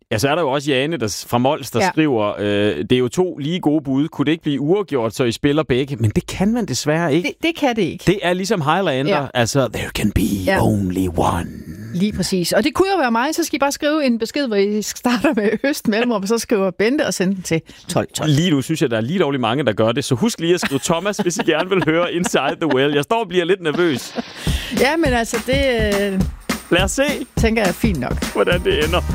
Ja, så er der jo også Jane fra Mols, der skriver, det er jo 2 lige gode bud. Kunne det ikke blive uafgjort, så I spiller begge? Men det kan man desværre ikke. Det kan det ikke. Det er ligesom Highlander. Altså, there can be only one. Lige præcis. Og det kunne jo være mig, så skal I bare skrive en besked, hvor I starter med Øst Mellemrum, og så skriver Bente og sender den til 1212. Lige nu synes jeg, der er lige dårligt mange, der gør det. Så husk lige at skrive Thomas, hvis I gerne vil høre Inside the Well. Jeg står og bliver lidt nervøs. Ja, men altså det... Lad os se. Tænker jeg er fint nok. Hvordan det ender.